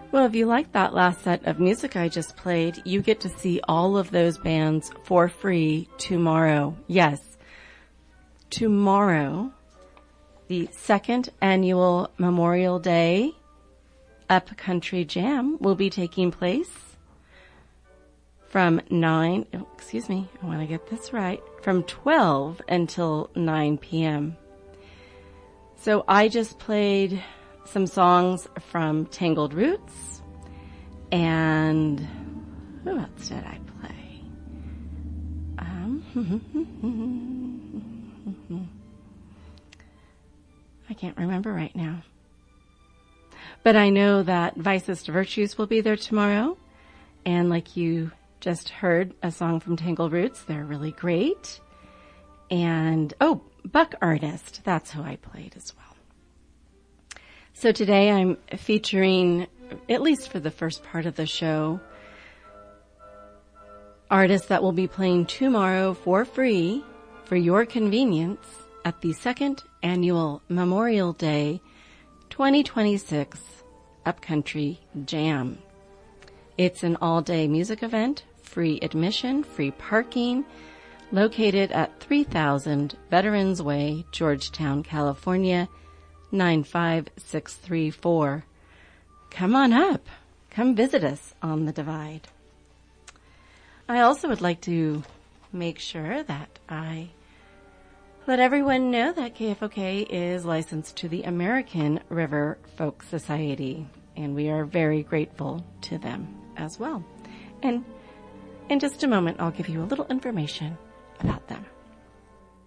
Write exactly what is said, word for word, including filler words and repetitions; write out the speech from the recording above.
Well, if you like that last set of music I just played, you get to see all of those bands for free tomorrow. Yes, tomorrow, the second annual Memorial Day Upcountry Jam will be taking place from nine, oh, excuse me, I want to get this right, from twelve until nine p.m. So I just played some songs from Tangled Roots, and who else did I play? Um, I can't remember right now. But I know that Vices to Virtues will be there tomorrow, and like you just heard a song from Tangled Roots, they're really great. And, oh, Buck Artist, that's who I played as well. So today I'm featuring, at least for the first part of the show, artists that will be playing tomorrow for free for your convenience at the second annual Memorial Day twenty twenty-six Upcountry Jam. It's an all-day music event, free admission, free parking, located at three thousand Veterans Way, Georgetown, California, nine five six three four. Come on up. Come visit us on the Divide. I also would like to make sure that I let everyone know that K F O K is licensed to the American River Folk Society, and we are very grateful to them as well. And in just a moment, I'll give you a little information about them.